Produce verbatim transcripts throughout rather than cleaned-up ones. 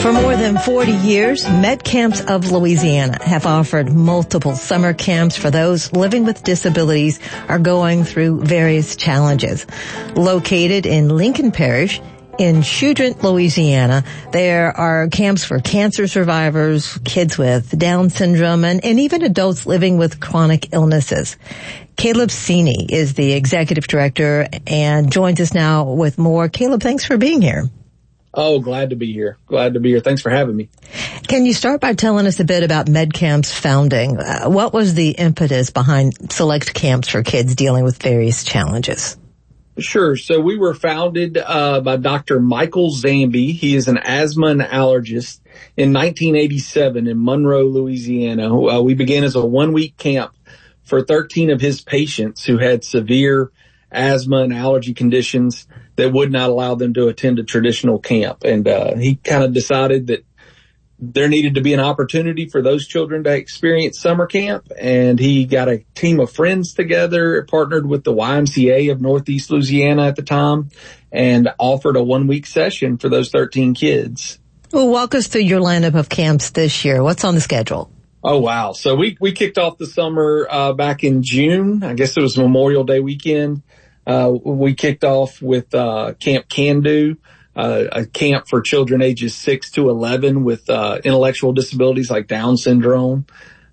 For more than forty years, Med Camps of Louisiana have offered multiple summer camps for those living with disabilities or going through various challenges. Located in Lincoln Parish, in Choudrot, Louisiana, there are camps for cancer survivors, kids with Down syndrome, and, and even adults living with chronic illnesses. Caleb Sini is the executive director and joins us now with more. Caleb, thanks for being here. Oh, glad to be here. Glad to be here. Thanks for having me. Can you start by telling us a bit about MedCamp's founding? Uh, what was the impetus behind select camps for kids dealing with various challenges? Sure. So we were founded uh by Doctor Michael Zambi. He is an asthma and allergist in nineteen eighty-seven in Monroe, Louisiana. Uh, we began as a one-week camp for thirteen of his patients who had severe asthma and allergy conditions that would not allow them to attend a traditional camp. And uh he kind of decided that there needed to be an opportunity for those children to experience summer camp. And he got a team of friends together, partnered with the Y M C A of Northeast Louisiana at the time, and offered a one-week session for those thirteen kids. Well, walk us through your lineup of camps this year. What's on the schedule? Oh, wow. So we, we kicked off the summer uh back in June. I guess it was Memorial Day weekend. Uh we kicked off with uh Camp Can Do. Uh, a camp for children ages six to eleven with, uh, intellectual disabilities like Down syndrome.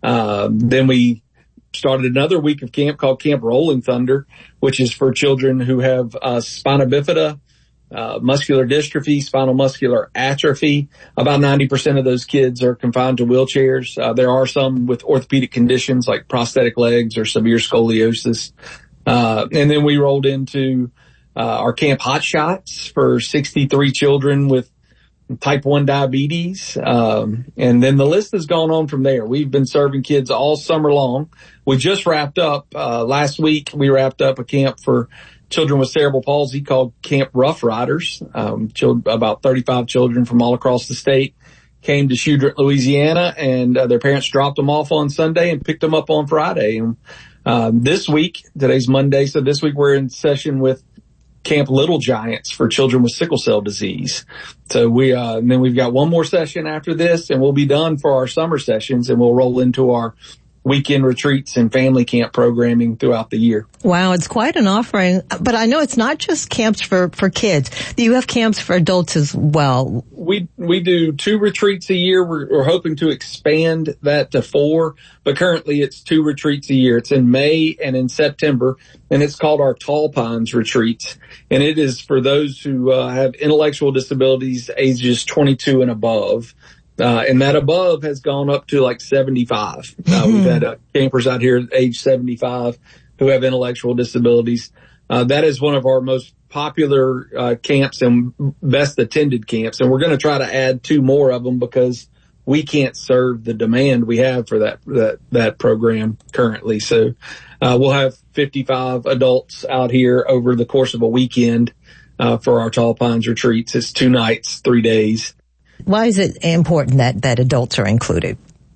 Um, then we started another week of camp called Camp Rolling Thunder, which is for children who have, uh, spina bifida, uh, muscular dystrophy, spinal muscular atrophy. About ninety percent of those kids are confined to wheelchairs. Uh, there are some with orthopedic conditions like prosthetic legs or severe scoliosis. Uh, and then we rolled into Uh, our Camp Hot Shots for sixty-three children with type one diabetes. Um, and then the list has gone on from there. We've been serving kids all summer long. We just wrapped up, uh, last week we wrapped up a camp for children with cerebral palsy called Camp Rough Riders. Um, children, about thirty-five children from all across the state came to Choudrot, Louisiana, and uh, their parents dropped them off on Sunday and picked them up on Friday. And, uh, this week, today's Monday, so this week we're in session with Camp Little Giants for children with sickle cell disease. So we, uh, and then we've got one more session after this, and we'll be done for our summer sessions, and we'll roll into our weekend retreats and family camp programming throughout the year. Wow, it's quite an offering. But I know it's not just camps for, for kids. You have camps for adults as well. We, we do two retreats a year. We're, we're hoping to expand that to four, but currently it's two retreats a year. It's in May and in September, and it's called our Tall Pines retreats. And it is for those who uh, have intellectual disabilities ages twenty-two and above. Uh, and that above has gone up to like seventy-five. Uh, we've had uh, campers out here at age seventy-five who have intellectual disabilities. Uh, that is one of our most popular uh, camps and best attended camps. And we're going to try to add two more of them because we can't serve the demand we have for that, that, that program currently. So, uh, we'll have fifty-five adults out here over the course of a weekend, uh, for our Tall Pines retreats. It's two nights, three days. Why is it important that, that adults are included?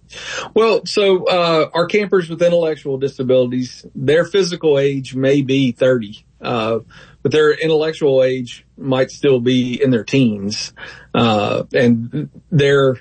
Well, so, uh, our campers with intellectual disabilities, their physical age may be thirty, uh, but their intellectual age might still be in their teens. Uh, and they're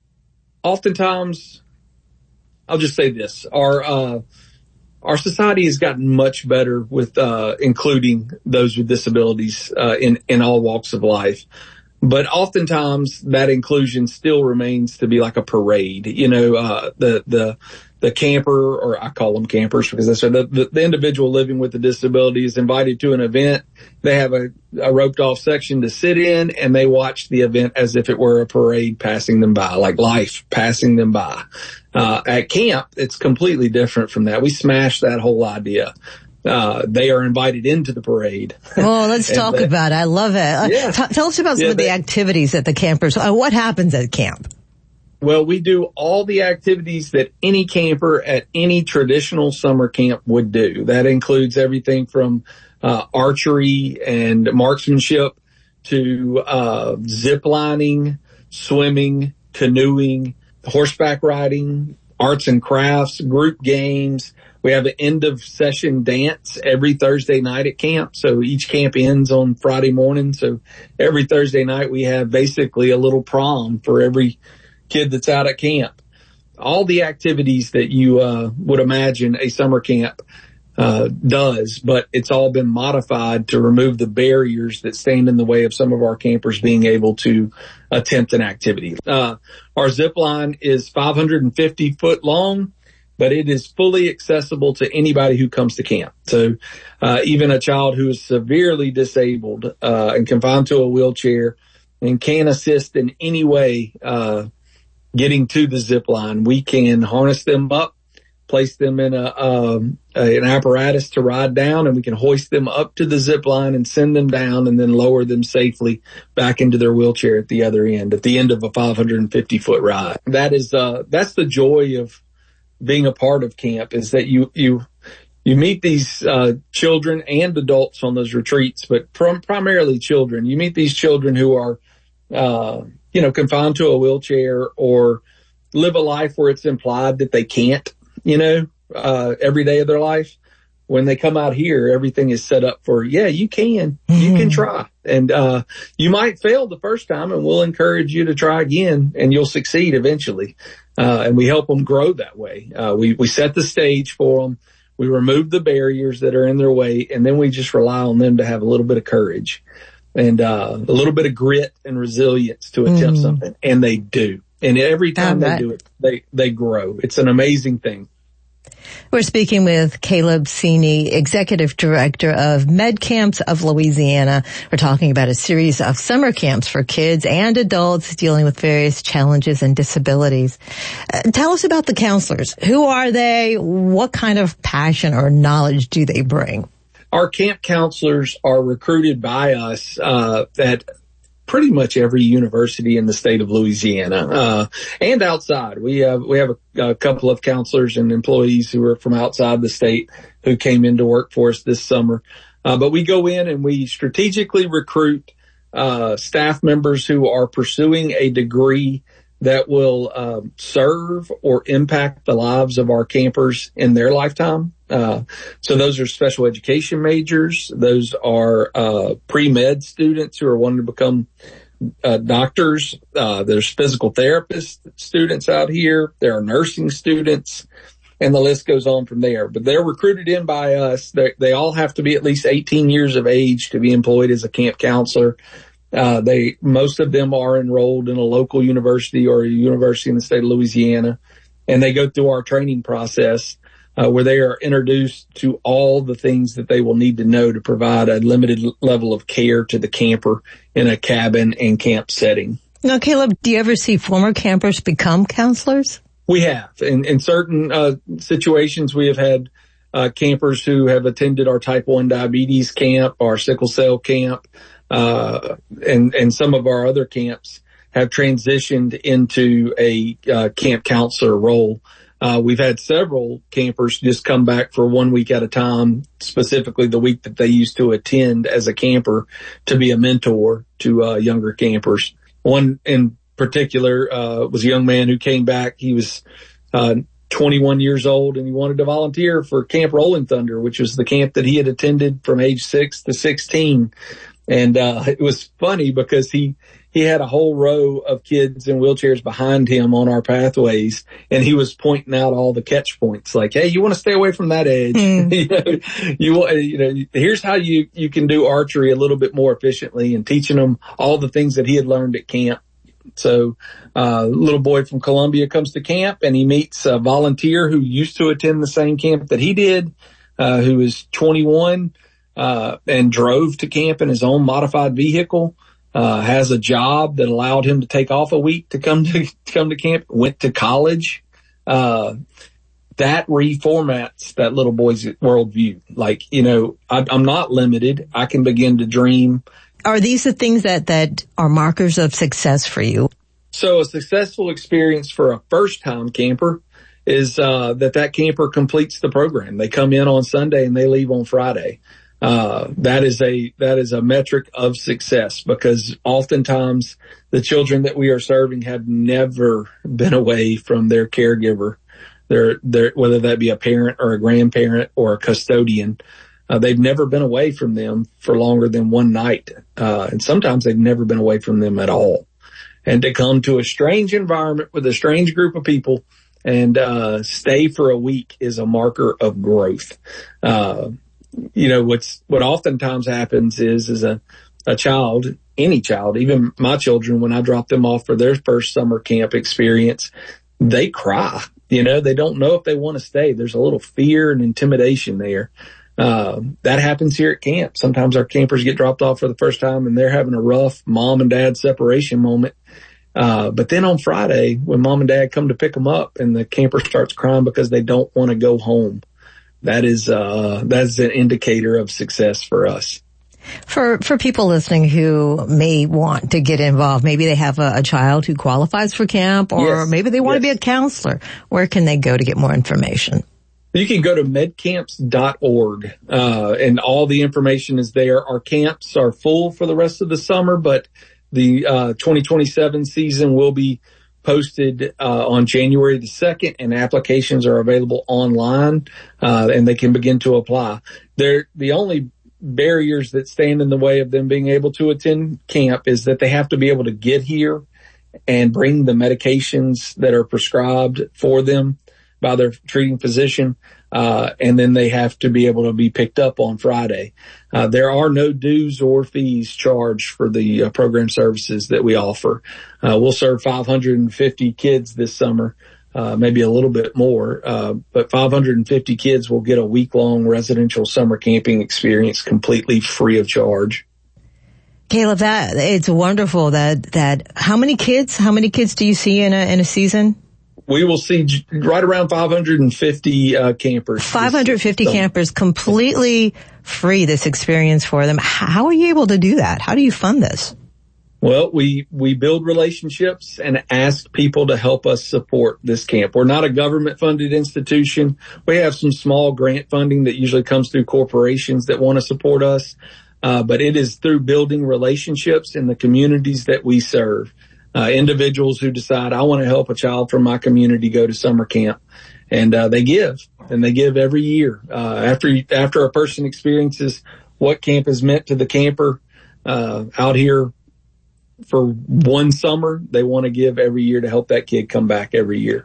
oftentimes, I'll just say this, our, uh, our society has gotten much better with, uh, including those with disabilities, uh, in, in all walks of life. But oftentimes that inclusion still remains to be like a parade. You know, uh, the, the, the camper, or I call them campers because that's the, the, the individual living with a disability is invited to an event. They have a, a roped off section to sit in, and they watch the event as if it were a parade passing them by, like life passing them by. Uh, at camp, it's completely different from that. We smash that whole idea. Uh, they are invited into the parade. Oh, let's talk they, about it. I love it. Yeah. T- tell us about some yeah, of the they, activities at the campers. Uh, what happens at camp? Well, we do all the activities that any camper at any traditional summer camp would do. That includes everything from uh, archery and marksmanship to uh, zip lining, swimming, canoeing, horseback riding, arts and crafts, group games. We We have an end of session dance every Thursday night at camp. So each camp ends on Friday morning. So every Thursday night we have basically a little prom for every kid that's out at camp. All the activities that you uh, would imagine a summer camp uh, does, but it's all been modified to remove the barriers that stand in the way of some of our campers being able to attempt an activity. Uh, our zip line is five hundred fifty foot long, but it is fully accessible to anybody who comes to camp. So uh, even a child who is severely disabled uh, and confined to a wheelchair and can assist in any way uh, getting to the zip line, we can harness them up, place them in a, um, a an apparatus to ride down, and we can hoist them up to the zip line and send them down and then lower them safely back into their wheelchair at the other end, at the end of a five hundred fifty foot ride. That is, uh, that's the joy of being a part of camp, is that you, you, you meet these, uh, children and adults on those retreats, but prim- primarily children. You meet these children who are, uh, you know, confined to a wheelchair or live a life where it's implied that they can't, you know, uh, every day of their life. When they come out here, everything is set up for, yeah, you can, mm-hmm. you can try. And, uh, you might fail the first time, and we'll encourage you to try again, and you'll succeed eventually. Uh, and we help them grow that way. Uh, we, we set the stage for them. We remove the barriers that are in their way, and then we just rely on them to have a little bit of courage and, uh, a little bit of grit and resilience to attempt mm. something. And they do. And every time they do it, they, they grow. It's an amazing thing. We're speaking with Caleb Seeney, Executive Director of Med Camps of Louisiana. We're talking about a series of summer camps for kids and adults dealing with various challenges and disabilities. Uh, tell us about the counselors. Who are they? What kind of passion or knowledge do they bring? Our camp counselors are recruited by us uh, at pretty much every university in the state of Louisiana, uh, and outside. We have, we have a, a couple of counselors and employees who are from outside the state who came in to work for us this summer. Uh, but we go in and we strategically recruit, uh, staff members who are pursuing a degree that will, um, serve or impact the lives of our campers in their lifetime. Uh, so those are special education majors. Those are, uh, pre-med students who are wanting to become, uh, doctors. Uh, there's physical therapist students out here. There are nursing students, and the list goes on from there. But they're recruited in by us. They, they all have to be at least eighteen years of age to be employed as a camp counselor. Uh, they, most of them are enrolled in a local university or a university in the state of Louisiana, and they go through our training process, uh, where they are introduced to all the things that they will need to know to provide a limited level of care to the camper in a cabin and camp setting. Now, Caleb, do you ever see former campers become counselors? We have. In, in certain, uh, situations, we have had, uh, campers who have attended our type one diabetes camp, our sickle cell camp, Uh, and, and some of our other camps have transitioned into a, uh, camp counselor role. Uh, we've had several campers just come back for one week at a time, specifically the week that they used to attend as a camper, to be a mentor to, uh, younger campers. One in particular, uh, was a young man who came back. He was, uh, twenty-one years old, and he wanted to volunteer for Camp Rolling Thunder, which was the camp that he had attended from age six to sixteen. And, uh, it was funny because he, he had a whole row of kids in wheelchairs behind him on our pathways, and he was pointing out all the catch points, like, hey, you want to stay away from that edge. Mm. you know, you, you know, here's how you, you can do archery a little bit more efficiently, and teaching them all the things that he had learned at camp. So, uh, little boy from Columbia comes to camp, and he meets a volunteer who used to attend the same camp that he did, uh, who is twenty-one. Uh, and drove to camp in his own modified vehicle, uh, has a job that allowed him to take off a week to come to, to come to camp, went to college. Uh, that reformats that little boy's worldview. Like, you know, I, I'm not limited. I can begin to dream. Are these the things that, that are markers of success for you? So a successful experience for a first time camper is, uh, that that camper completes the program. They come in on Sunday and they leave on Friday. Uh, that is a, that is a metric of success, because oftentimes the children that we are serving have never been away from their caregiver, They're, they're, whether that be a parent or a grandparent or a custodian, uh, they've never been away from them for longer than one night. Uh, and sometimes they've never been away from them at all. And to come to a strange environment with a strange group of people and, uh, stay for a week is a marker of growth. Uh, you know, what's, what oftentimes happens is, is a, a child, any child, even my children, when I drop them off for their first summer camp experience, they cry. You know, they don't know if they want to stay. There's a little fear and intimidation there. Uh, that happens here at camp. Sometimes our campers get dropped off for the first time and they're having a rough mom and dad separation moment. Uh, but then on Friday, when mom and dad come to pick them up and the camper starts crying because they don't want to go home, that is, uh, that's an indicator of success for us. For, for people listening who may want to get involved, maybe they have a, a child who qualifies for camp, or yes. maybe they want yes. to be a counselor. Where can they go to get more information? You can go to med camps dot org, uh, and all the information is there. Our camps are full for the rest of the summer, but the, uh, twenty twenty-seven season will be posted, uh, on January the second, and applications are available online, uh, and they can begin to apply. They're the only barriers that stand in the way of them being able to attend camp is that they have to be able to get here and bring the medications that are prescribed for them by their treating physician. Uh, and then they have to be able to be picked up on Friday. Uh, there are no dues or fees charged for the uh, program services that we offer. Uh, we'll serve five hundred fifty kids this summer, uh, maybe a little bit more, uh, but five hundred fifty kids will get a week-long residential summer camping experience completely free of charge. Caleb, that, it's wonderful that, that, how many kids, how many kids do you see in a, in a season? We will see right around five hundred fifty uh, campers. five hundred fifty campers, completely free, this experience for them. How are you able to do that? How do you fund this? Well, we, we build relationships and ask people to help us support this camp. We're not a government funded institution. We have some small grant funding that usually comes through corporations that want to support us. Uh, but it is through building relationships in the communities that we serve. Uh, individuals who decide, I want to help a child from my community go to summer camp. And, uh, they give, and they give every year. Uh, after, after a person experiences what camp has meant to the camper, uh, out here for one summer, they want to give every year to help that kid come back every year.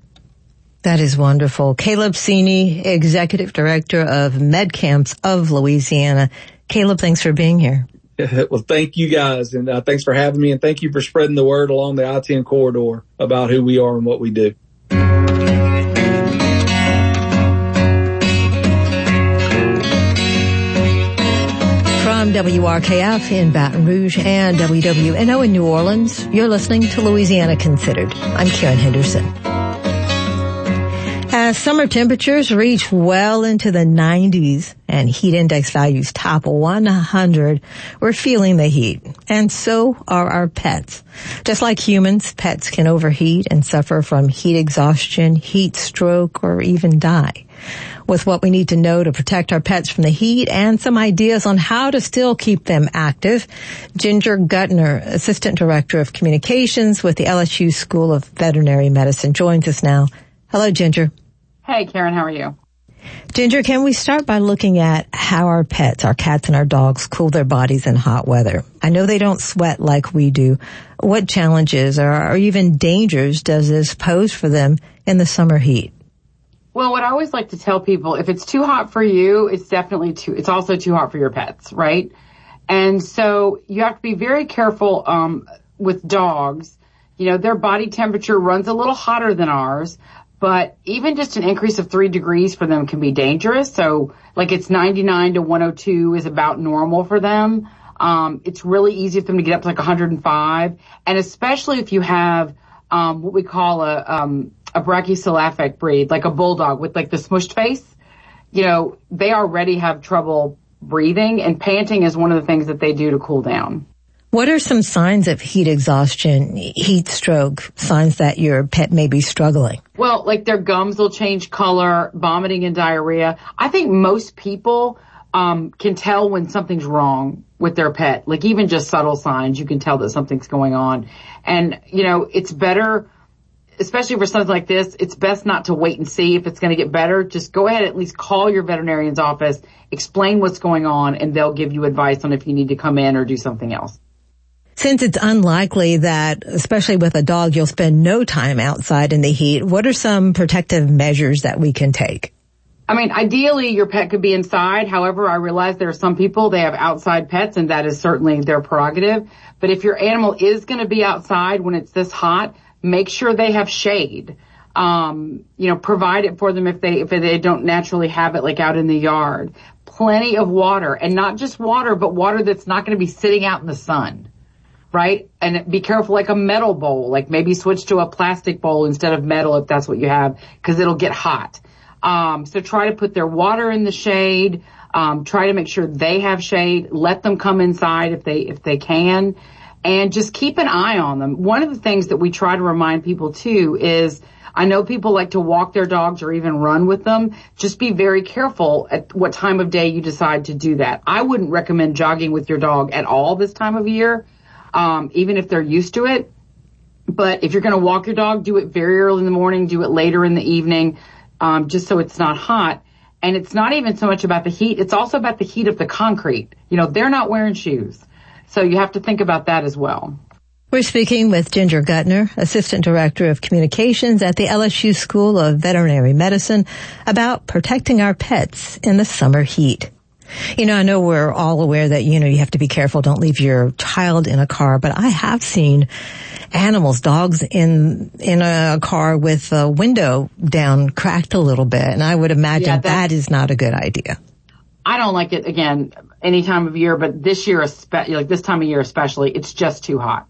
That is wonderful. Caleb Sini, Executive Director of Med Camps of Louisiana. Caleb, thanks for being here. Well, thank you guys, and uh, thanks for having me, and thank you for spreading the word along the I ten corridor about who we are and what we do. From W R K F in Baton Rouge and W W N O in New Orleans, you're listening to Louisiana Considered. I'm Karen Henderson. As summer temperatures reach well into the nineties and heat index values top one hundred, we're feeling the heat. And so are our pets. Just like humans, pets can overheat and suffer from heat exhaustion, heat stroke, or even die. With what we need to know to protect our pets from the heat and some ideas on how to still keep them active, Ginger Gutner, Assistant Director of Communications with the L S U School of Veterinary Medicine, joins us now. Hello, Ginger. Hey, Karen, how are you? Ginger, can we start by looking at how our pets, our cats and our dogs, cool their bodies in hot weather? I know they don't sweat like we do. What challenges or, or even dangers does this pose for them in the summer heat? Well, what I always like to tell people, if it's too hot for you, it's definitely too, it's also too hot for your pets, right? And so you have to be very careful, um, with dogs. You know, their body temperature runs a little hotter than ours. But even just an increase of three degrees for them can be dangerous. So like it's ninety-nine to one oh two is about normal for them. Um, it's really easy for them to get up to like one hundred five. And especially if you have, um, what we call a, um, a brachycephalic breed, like a bulldog with like the smushed face, you know, they already have trouble breathing, and panting is one of the things that they do to cool down. What are some signs of heat exhaustion, heat stroke, signs that your pet may be struggling? Well, like their gums will change color, vomiting and diarrhea. I think most people um can tell when something's wrong with their pet. Like even just subtle signs, you can tell that something's going on. And, you know, it's better, especially for something like this, it's best not to wait and see if it's going to get better. Just go ahead, at least call your veterinarian's office, explain what's going on, and they'll give you advice on if you need to come in or do something else. Since it's unlikely that, especially with a dog, you'll spend no time outside in the heat, what are some protective measures that we can take? I mean, ideally, your pet could be inside. However, I realize there are some people, they have outside pets, and that is certainly their prerogative. But if your animal is going to be outside when it's this hot, make sure they have shade. Um, you know, provide it for them if they, if they don't naturally have it, like out in the yard. Plenty of water, and not just water, but water that's not going to be sitting out in the sun. Right? And be careful, like a metal bowl, like maybe switch to a plastic bowl instead of metal if that's what you have, because it'll get hot. Um, so try to put their water in the shade. Um, try to make sure they have shade. Let them come inside if they, if they can. And just keep an eye on them. One of the things that we try to remind people too is, I know people like to walk their dogs or even run with them. Just be very careful at what time of day you decide to do that. I wouldn't recommend jogging with your dog at all this time of year. Um, even if they're used to it. But if you're going to walk your dog, do it very early in the morning, do it later in the evening, um, just so it's not hot. And it's not even so much about the heat. It's also about the heat of the concrete. You know, they're not wearing shoes. So you have to think about that as well. We're speaking with Ginger Gutner, Assistant Director of Communications at the L S U School of Veterinary Medicine, about protecting our pets in the summer heat. You know, I know we're all aware that, you know, you have to be careful. Don't leave your child in a car. But I have seen animals, dogs in in a car with a window down, cracked a little bit. And I would imagine yeah, that is not a good idea. I don't like it, again, any time of year. But this year, like this time of year especially, it's just too hot.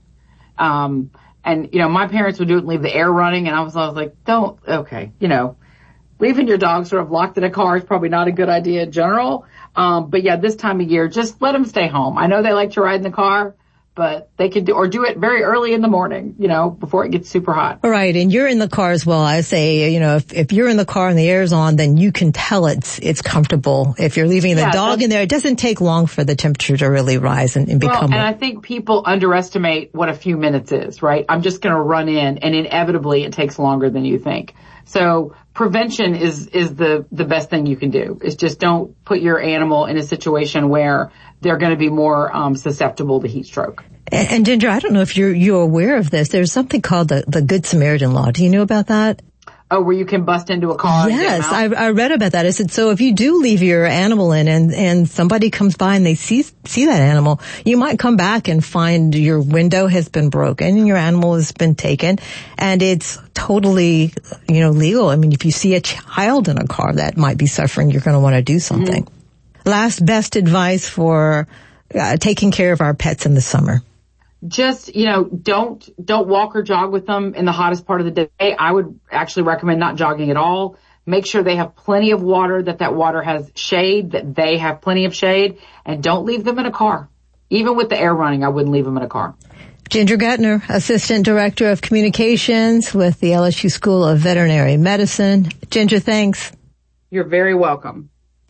Um, and, you know, my parents would do it and leave the air running. And I was, I was like, don't, okay, you know, leaving your dog sort of locked in a car is probably not a good idea in general. Um, but yeah, this time of year, just let them stay home. I know they like to ride in the car, but they could do, or do it very early in the morning, you know, before it gets super hot. Right. And you're in the car as well. I say, you know, if, if you're in the car and the air's on, then you can tell it's, it's comfortable. If you're leaving the yeah, dog in there, it doesn't take long for the temperature to really rise and, and become. Well, and I think people underestimate what a few minutes is, right? I'm just going to run in, and inevitably it takes longer than you think. So prevention is, is the, the best thing you can do, is just don't put your animal in a situation where they're going to be more, um, susceptible to heat stroke. And, and Ginger, I don't know if you're, you're aware of this. There's something called the, the Good Samaritan Law. Do you know about that? Oh, where you can bust into a car? Yes, I, I read about that. I said, so if you do leave your animal in and, and somebody comes by and they see, see that animal, you might come back and find your window has been broken and your animal has been taken, and it's totally, you know, legal. I mean, if you see a child in a car that might be suffering, you're going to want to do something. Mm-hmm. Last best advice for uh, taking care of our pets in the summer. Just, you know, don't, don't walk or jog with them in the hottest part of the day. I would actually recommend not jogging at all. Make sure they have plenty of water, that that water has shade, that they have plenty of shade, and don't leave them in a car. Even with the air running, I wouldn't leave them in a car. Ginger Gutner, Assistant Director of Communications with the L S U School of Veterinary Medicine. Ginger, thanks. You're very welcome.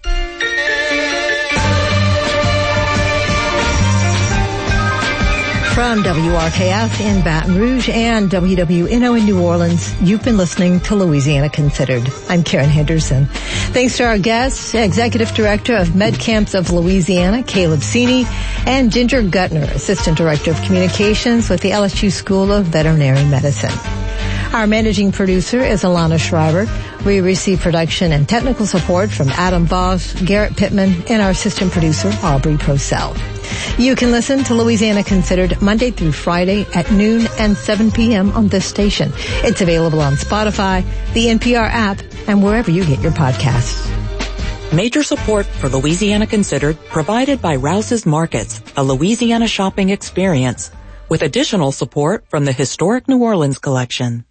From W R K F in Baton Rouge and W W N O in New Orleans, you've been listening to Louisiana Considered. I'm Karen Henderson. Thanks to our guests, Executive Director of Med Camps of Louisiana, Caleb Seeney, and Ginger Gutner, Assistant Director of Communications with the L S U School of Veterinary Medicine. Our managing producer is Alana Schreiber. We receive production and technical support from Adam Voss, Garrett Pittman, and our assistant producer, Aubrey Procell. You can listen to Louisiana Considered Monday through Friday at noon and seven p.m. on this station. It's available on Spotify, the N P R app, and wherever you get your podcasts. Major support for Louisiana Considered provided by Rouse's Markets, a Louisiana shopping experience, with additional support from the Historic New Orleans Collection.